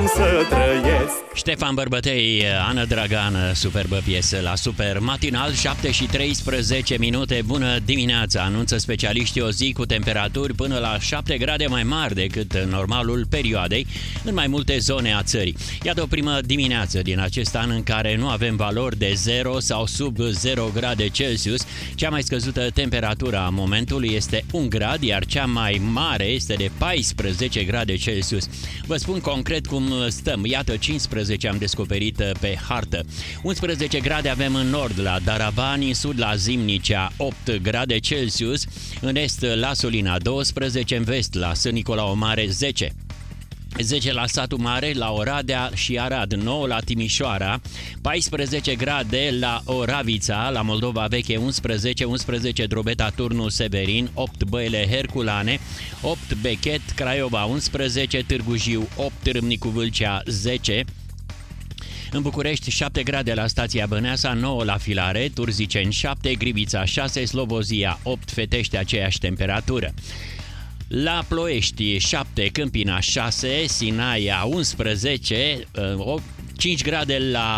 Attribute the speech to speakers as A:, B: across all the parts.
A: am să trăiesc.
B: Ștefan Bărbătei, Ana Dragan, superbă piesă la Super Matinal, 7:13. Bună dimineața! Anunță specialiștii o zi cu temperaturi până la 7 grade mai mari decât normalul perioadei în mai multe zone a țării. Iată o primă dimineață din acest an în care nu avem valori de 0 sau sub 0 grade Celsius. Cea mai scăzută temperatură a momentului este 1 grad, iar cea mai mare este de 14 grade Celsius. Vă spun concret cum stăm. Iată, 15 am descoperit pe hartă. 11 grade avem în nord la Daravani, în sud la Zimnicea 8 grade Celsius, în est la Sulina 12, în vest la Sân Nicolau Mare 10. 10 la Satul Mare, la Oradea și Arad, 9 la Timișoara, 14 grade la Oravița, la Moldova Veche 11 Drobeta Turnul Severin, 8 Băile Herculane, 8 Bechet, Craiova 11, Târgu Jiu 8, Râmnicu Vâlcea 10, în București 7 grade la stația Băneasa, 9 la Filare, Turziceni 7, Grivița 6, Slobozia 8, Fetește aceeași temperatură. La Ploiești 7, Câmpina 6, Sinaia 11, 5 grade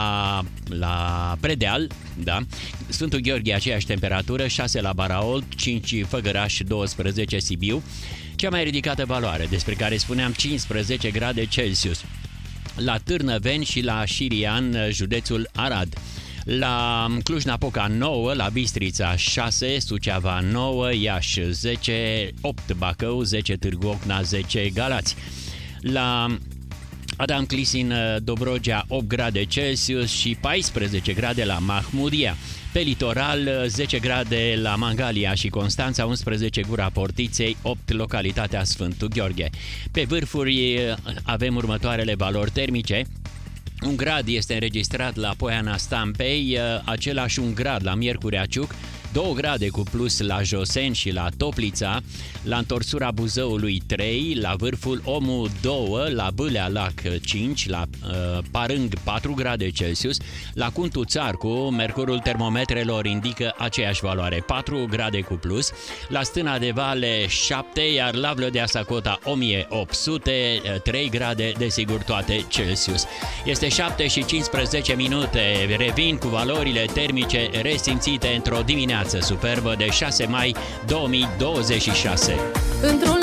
B: la Predeal, da? Sfântul Gheorghe aceeași temperatură, 6 la Baraol, 5 Făgăraș, 12 Sibiu. Cea mai ridicată valoare, despre care spuneam, 15 grade Celsius. La Târnăveni și la Șirian, județul Arad. La Cluj-Napoca 9, la Bistrița 6, Suceava 9, Iași 10, 8 Bacău, 10 Târgu Ocna, 10 Galați. La Adam Clisin, Dobrogea 8 grade Celsius și 14 grade la Mahmudia. Pe litoral 10 grade la Mangalia și Constanța, 11 Gura Portiței, 8 localitatea Sfântul Gheorghe. Pe vârfuri avem următoarele valori termice. 1 grad este înregistrat la Poiana Stampei, același 1 grad la Miercurea Ciuc, 2 grade cu plus la Joseni și la Toplița, la întorsura Buzăului 3, la vârful Omu 2, la Bâlea Lac 5, la Parâng 4 grade Celsius, la Cuntu Țarcu, mercurul termometrelor indică aceeași valoare, 4 grade cu plus, la Stâna de Vale 7, iar la Vlădea Sacota 1800, 3 grade, desigur toate Celsius. Este 7:15, revin cu valorile termice resimțite într-o dimineață superbă de 6 mai 2026.
C: Într-un